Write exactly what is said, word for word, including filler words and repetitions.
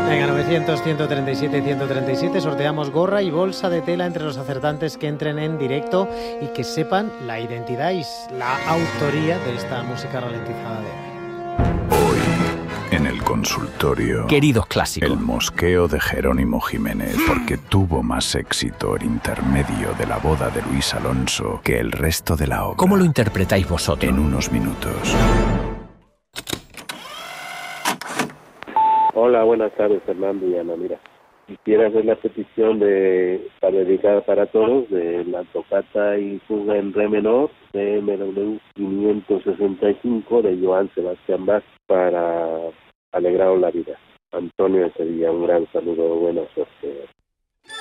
Venga, novecientos, ciento treinta y siete, ciento treinta y siete, sorteamos gorra y bolsa de tela entre los acertantes que entren en directo y que sepan la identidad y la autoría de esta música ralentizada de hoy. Hoy, en el consultorio, queridos clásicos, el mosqueo de Jerónimo Jiménez, porque tuvo más éxito el intermedio de la boda de Luis Alonso que el resto de la obra. ¿Cómo lo interpretáis vosotros? En unos minutos. Hola, buenas tardes, Fernando y Ana. Mira, quisiera hacer la petición de para dedicar para todos de la tocata y fuga en re menor de M W quinientos sesenta y cinco de Johann Sebastian Bach para alegraros la vida. Antonio, sería un gran saludo, buena suerte.